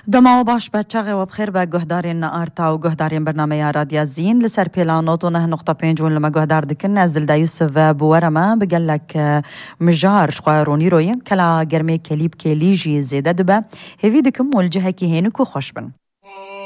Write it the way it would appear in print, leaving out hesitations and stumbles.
دما باش بچاغ و بخیر با گهدارین آرتا و گهدارین برنامه رادیو زین لسر پیلانوت و نه نقطه پنجون لما گهدار دکن از دل دایوس و بورما بگلک مجار شخوارونی روی کلا گرمه کلیب کلیجی زیده دبه هیوی دکم والجهه که هینو کو خوش بن